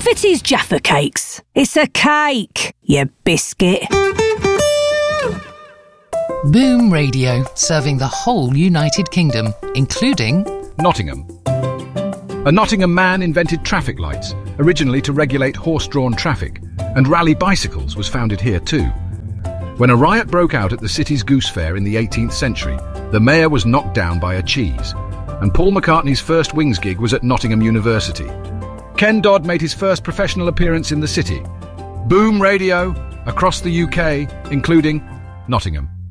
Fitty's Jaffa Cakes. It's a cake, you biscuit. Boom Radio, serving the whole United Kingdom, including Nottingham. A Nottingham man invented traffic lights, originally to regulate horse-drawn traffic, and rally bicycles was founded here too. When a riot broke out at the city's Goose Fair in the 18th century, the mayor was knocked down by a cheese, and Paul McCartney's first Wings gig was at Nottingham University. Ken Dodd made his first professional appearance in the city. Boom Radio, across the UK, including Nottingham.